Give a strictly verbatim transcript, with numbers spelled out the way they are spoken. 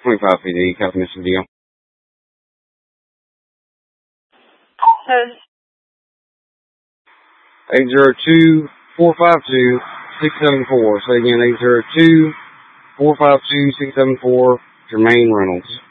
twenty-five P D, copy, Mister Deal. Says eight zero two, four five two, six seven four. Say again, eight zero two, four five two, six seven four, Jermaine Reynolds.